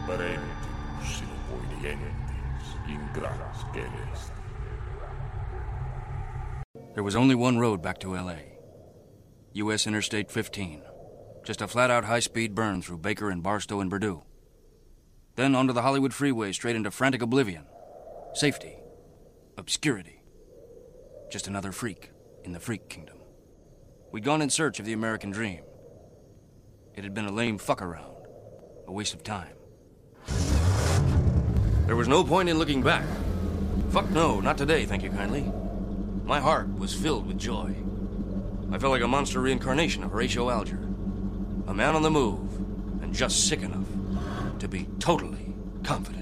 Parentibus illuinientis in gras celesti. There was only one road back to L.A. U.S. Interstate 15. Just a flat-out high-speed burn through Baker and Barstow and Purdue. Then onto the Hollywood freeway straight into frantic oblivion. Safety. Obscurity. Just another freak in the freak kingdom. We'd gone in search of the American dream. It had been a lame fuck-around. A waste of time. There was no point in looking back. Fuck no, not today, thank you kindly. My heart was filled with joy. I felt like a monster reincarnation of Horatio Alger. A man on the move, and just sick enough to be totally confident.